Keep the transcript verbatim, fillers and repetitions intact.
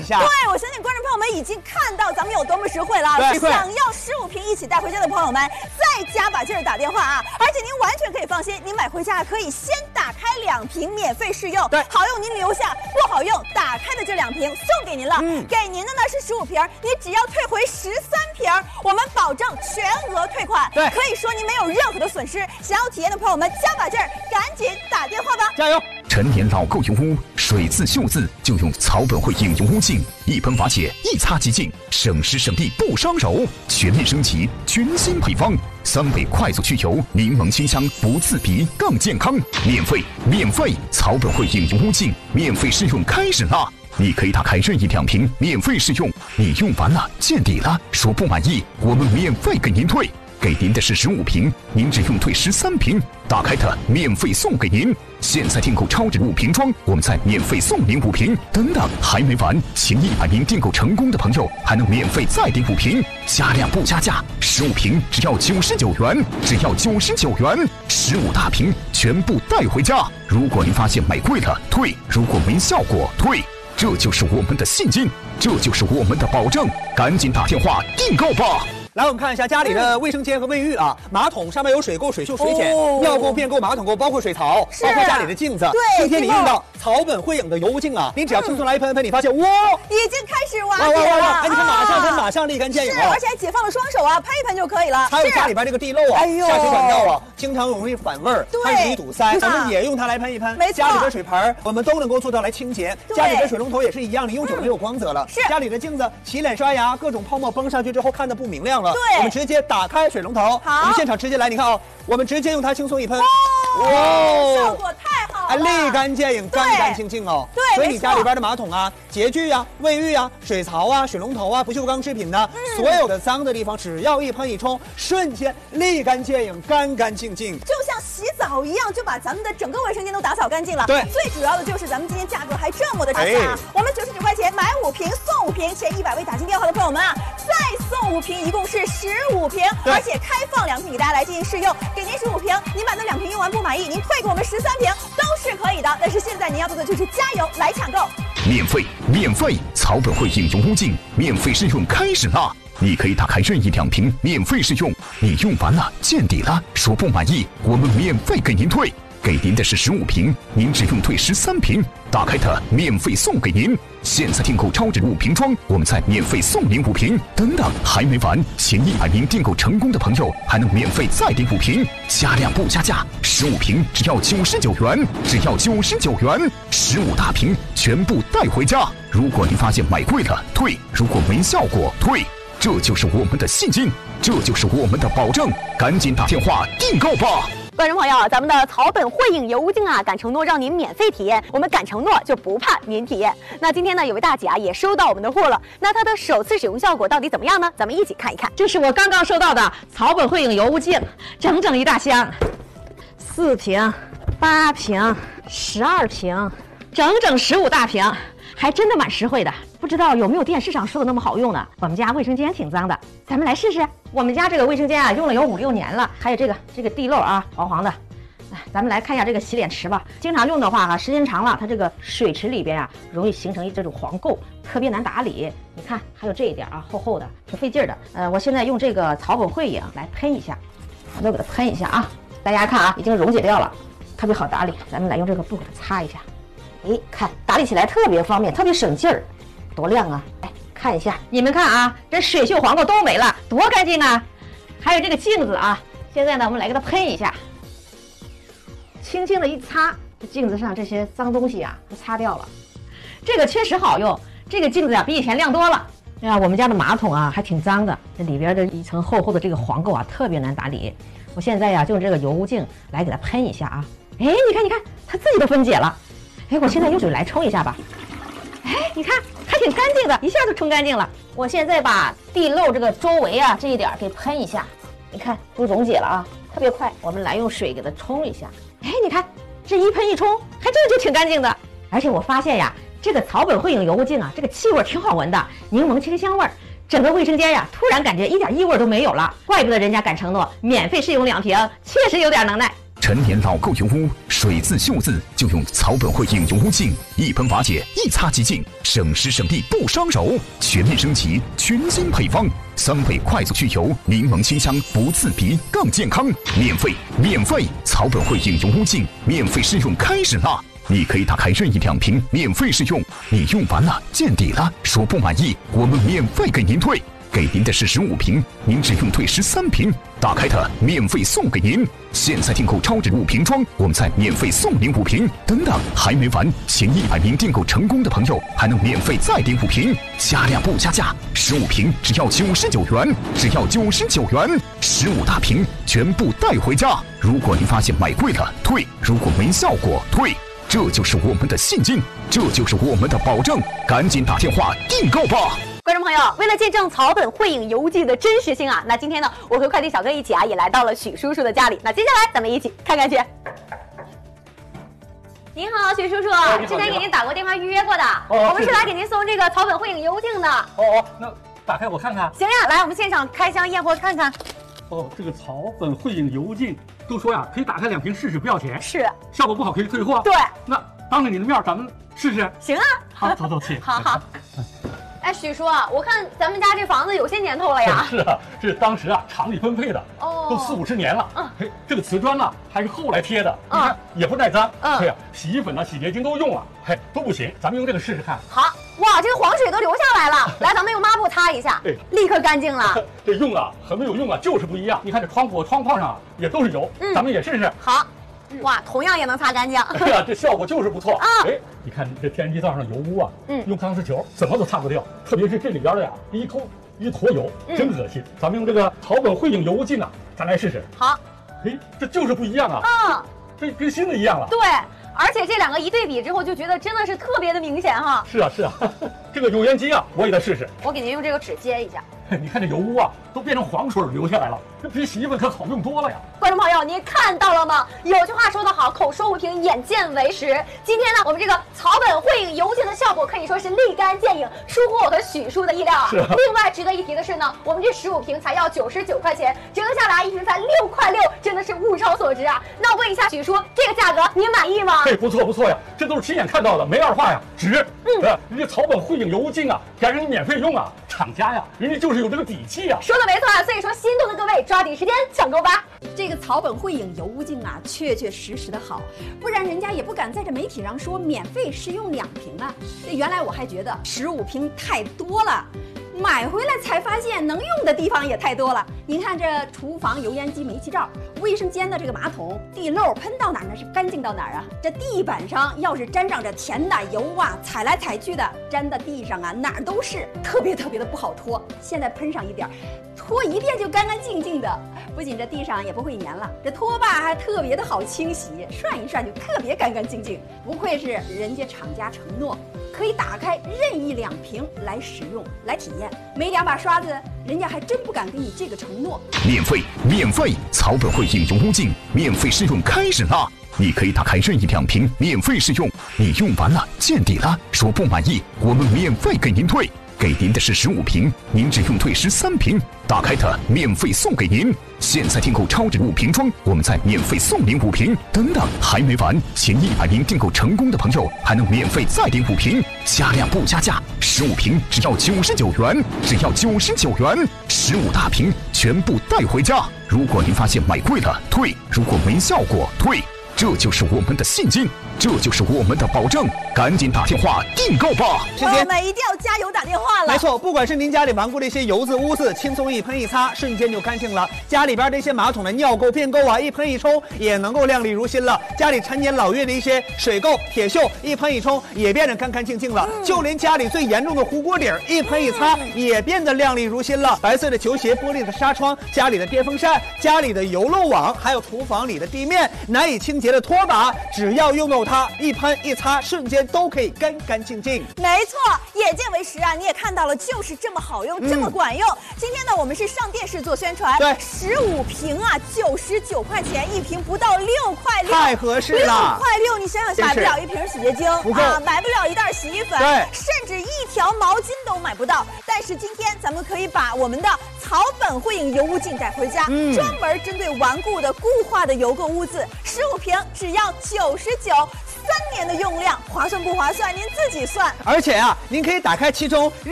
下。 对，我相信观众朋友们已经看到咱们有多么实惠了。想要十五瓶一起带回家的朋友们，再加把劲儿打电话啊！而且您完全可以放心，您买回家可以先打开两瓶免费试用， 对， 好用您留下，不好用打开的这两瓶送给您了。嗯，给您的呢是十五瓶，你只要退回十三瓶，我们保证全额退款。 对， 可以说您没有任何的损失。想要体验的朋友们，加把劲儿，赶紧打电话吧！ 加油！ 陈年老垢油污，水渍锈渍就用草本汇影油污净，一喷罚解，一擦即净，省时省力不伤手，全面升级，全新配方，三倍快速去油，柠檬清香不刺鼻，更健康，免费免费，草本汇影油污净免费试用开始啦！你可以打开任意两瓶免费试用，你用完了见底了，说不满意，我们免费给您退。给您的是十五瓶，您只用退十三瓶，打开它免费送给您。现在订购超值五瓶装，我们再免费送您五瓶。等等，还没完，前一百名订购成功的朋友还能免费再订五瓶，加量不加价，十五瓶只要九十九元，只要九十九元，十五大瓶全部带回家。如果您发现买贵了退，如果没效果退，这就是我们的信心，这就是我们的保证，赶紧打电话订购吧。 来，我们看一下家里的卫生间和卫浴啊，马桶上面有水垢、水锈、水碱， 哦、 尿垢、便垢、马桶垢，包括水槽，包括家里的镜子。 对， 今天你用到草本汇影的油污净啊，您只要轻松来一喷喷，你发现哇， 已经开始瓦解了。 哎，你看马上喷，马上立竿见影啊！ 而且还解放了双手啊，喷一喷就可以了。 还有家里边这个地漏啊，下水管道啊，经常容易反味儿，还容易堵塞，咱们也用它来喷一喷。 没错， 家里边水盆我们都能够做到来清洁，家里边水龙头也是一样，你用久了就有光泽了。 是， 家里的镜子洗脸刷牙，各种泡沫崩上去之后看得不明亮了。 对， 我们直接打开水龙头， 好， 我们现场直接来，你看啊，我们直接用它轻松一喷， 哇，效果太好了， 立竿见影，干干净净哦。 对， 所以你家里边的马桶啊、洁具啊、卫浴啊、水槽啊、水龙头啊、不锈钢制品呢，嗯、所有的脏的地方，只要一喷一冲，瞬间立竿见影，干干净净， 就像洗澡一样，就把咱们的整个卫生间都打扫干净了。 对， 最主要的就是咱们今天价格还这么的划算啊！我们九十九块钱买五瓶送五瓶，前一百位打进电话的朋友们啊，再送五瓶，一共是十五瓶，而且开放两瓶给大家来进行试用，给您十五瓶，您把那两瓶用完不满意，您退给我们十三瓶都是可以的。但是现在您要做的就是加油来抢购， 免费免费，草本汇影油污净免费试用开始啦！你可以打开任意两瓶免费试用，你用完了见底了，说不满意，我们免费给您退。给您的是十五瓶，您只用退十三瓶，打开它免费送给您。现在订购超值五瓶装，我们再免费送您五瓶。等等，还没完，前一百名订购成功的朋友还能免费再订五瓶，加量不加价，十五瓶只要九十九元，只要九十九元，十五大瓶全部带回家。如果您发现买贵了退，如果没效果退，这就是我们的信心，这就是我们的保证，赶紧打电话订购吧。 观众朋友，咱们的草本汇影油污净啊，敢承诺让您免费体验，我们敢承诺就不怕您体验。那今天呢，有位大姐啊也收到我们的货了，那她的首次使用效果到底怎么样呢？咱们一起看一看。 这是我刚刚收到的草本汇影油污净，整整一大箱，四瓶、八瓶、十二瓶，整整十五大瓶，还真的蛮实惠的。不知道有没有电视上说的那么好用呢？我们家卫生间挺脏的，咱们来试试。我们家这个卫生间啊，用了有五六年了，还有这个这个地漏啊，黄黄的。哎，咱们来看一下这个洗脸池吧。经常用的话哈、啊，时间长了，它这个水池里边啊，容易形成这种黄垢，特别难打理。你看，还有这一点啊，厚厚的，挺费劲的。呃，我现在用这个草本汇影来喷一下，我都给它喷一下啊。大家看啊，已经溶解掉了，特别好打理。咱们来用这个布给它擦一下。哎，看打理起来特别方便，特别省劲儿。多亮啊！哎，看一下，你们看啊，这水锈黄垢都没了，多干净啊！还有这个镜子啊，现在呢，我们来给它喷一下，轻轻的一擦，这镜子上这些脏东西啊，都擦掉了。这个确实好用，这个镜子啊，比以前亮多了。哎呀，我们家的马桶啊，还挺脏的，这里边的一层厚厚的这个黄垢啊，特别难打理。我现在呀，就用这个油污净来给它喷一下啊。哎，你看，你看，它自己都分解了。哎，我现在用水来冲一下吧。哎，你看。还挺干净的，一下就冲干净了。我现在把地漏这个周围啊这一点给喷一下，你看都溶解了啊，特别快。我们来用水给它冲一下，哎，你看这一喷一冲，还真的就挺干净的。而且我发现呀，这个草本汇影油污净啊，这个气味挺好闻的，柠檬清香味儿，整个卫生间呀，突然感觉一点异味都没有了。怪不得人家敢承诺免费试用两瓶，确实有点能耐。 陈年老垢油污，水渍锈渍就用草本汇影油污净，一喷瓦解，一擦即净，省时省力不伤手。全面升级，全新配方，三倍快速去油，柠檬清香不刺鼻，更健康。免费，免费！草本汇影油污净免费试用开始啦！你可以打开任意两瓶免费试用，你用完了见底了，说不满意，我们免费给您退。给您的是十五瓶，您只用退十三瓶，打开它免费送给您。现在订购超值五瓶装，我们再免费送您五瓶。等等，还没完，前一百名订购成功的朋友还能免费再订五瓶，加量不加价，十五瓶只要九十九元，只要九十九元，十五大瓶全部带回家。如果您发现买贵了退，如果没效果退。这就是我们的信心，这就是我们的保证，赶紧打电话订购吧。 观众朋友，为了见证草本汇影油剂的真实性啊，那今天呢，我和快递小哥一起啊，也来到了许叔叔的家里。那接下来咱们一起看看去。您好，许叔叔，之前给您打过电话预约过的， 哦、 我们是来给您送这个草本汇影油镜的。 哦哦，那打开我看看。 行呀，来，我们现场开箱验货看看。 哦，这个草本汇影油镜，都说呀，可以打开两瓶试试，不要钱。 是。 效果不好可以退货。 对。 那当着你的面，咱们试试。 行啊。 好，走走去。 好好。哎，许叔，我看咱们家这房子有些年头了呀。 是啊，这是当时啊厂里分配的，哦，都四五十年了。嗯，嘿，这个瓷砖呢还是后来贴的，你看也不耐脏。嗯，对呀，洗衣粉呢、洗洁精都用了，嘿，都不行。咱们用这个试试看。 好，哇，这个黄水都流下来了。来，咱们用抹布擦一下，哎，立刻干净了。 这用啊和没有用啊就是不一样。你看这窗户、窗框上啊也都是油，嗯，咱们也试试。 好。哇，同样也能擦干净。 哎呀，这效果就是不错啊！哎，你看这天然气灶上油污啊，嗯，用钢丝球怎么都擦不掉，特别是这里边的呀，一抠一坨油，真恶心。咱们用这个草本汇影油污剂呢，咱来试试。 好， 哎，这就是不一样啊！嗯，这跟新的一样了。 对，而且这两个一对比之后，就觉得真的是特别的明显哈。 是啊，是啊，这个油烟机啊，我也得试试。 我给您用这个纸接一下。 你看这油污啊，都变成黄水流下来了，这比洗衣粉可好用多了呀！ 观众朋友，您看到了吗？有句话说得好，口说无凭，眼见为实。今天呢，我们这个草本汇影油镜的效果可以说是立竿见影，出乎我和许叔的意料啊。是啊。另外值得一提的是呢，我们这十五瓶才要九十九块钱，折合下来一瓶才六块六，真的是物超所值啊！那我问一下许叔，这个价格您满意吗？ 哎，不错不错呀，这都是亲眼看到的，没二话呀，值。嗯，呃，人家草本汇影油镜啊，还让你免费用啊，厂家呀，人家就是有这个底气呀。 说的没错啊，所以说心动的各位抓紧时间抢购吧。 这个草本汇影油污镜啊，确确实实的好，不然人家也不敢在这媒体上说免费试用两瓶啊。这原来我还觉得十五瓶太多了，买回来才发现能用的地方也太多了。您看这厨房油烟机煤气罩，卫生间的这个马桶地漏喷到哪儿那是干净到哪儿啊？这地板上要是沾上这甜的油啊，踩来踩去的，粘到地上啊哪儿都是，特别特别的不好拖。现在喷上一点，拖一遍就干干净净的，不仅这地上也不会粘了，这拖把还特别的好清洗，涮一涮就特别干干净净。不愧是人家厂家承诺，可以打开任意两瓶来使用来体验，没两把刷子，人家还真不敢给你这个承诺。 免费，免费！草本汇影油污镜免费试用开始啦！你可以打开任意两瓶免费试用，你用完了见底了，说不满意，我们免费给您退。给您的是十五瓶，您只用退十三瓶，打开它免费送给您。现在订购超值五瓶装，我们再免费送您五瓶。等等，还没完，前一百名订购成功的朋友还能免费再订五瓶，加量不加价，十五瓶只要九十九元，只要九十九元，十五大瓶全部带回家。如果您发现买贵了退，如果没效果退。这就是我们的信心，这就是我们的保证，赶紧打电话订购吧！ 朋友们一定要加油打电话了。 没错，不管是您家里顽固的一些油渍污渍，轻松一喷一擦，瞬间就干净了；家里边这些马桶的尿垢、便垢啊，一喷一冲也能够亮丽如新了；家里陈年老月的一些水垢、铁锈，一喷一冲也变得干干净净了；嗯、就连家里最严重的糊锅底儿，一喷一擦也变得亮丽如新了。白色的球鞋、玻璃的纱窗、家里的电风扇、家里的油漏网，还有厨房里的地面难以清洁的拖把，只要用到它，一喷一擦，瞬间都可以干干净净。 没错，眼见为实啊！你也看到了。 么就是这么好用，嗯、这么管用。今天呢，我们是上电视做宣传， 对， 十五瓶啊，九十九块钱一瓶，不到六块六， 太合适了。 六块六，你想想，买不了一瓶洗洁精， 不够啊，买不了一袋洗衣粉， 对， 甚至一条毛巾都买不到。但是今天咱们可以把我们的草本汇影油污镜带回家，嗯、专门针对顽固的固化的油垢污渍，十五瓶只要九十九，三年的用量，划算不划算？您自己算。 而且啊，您可以打开其中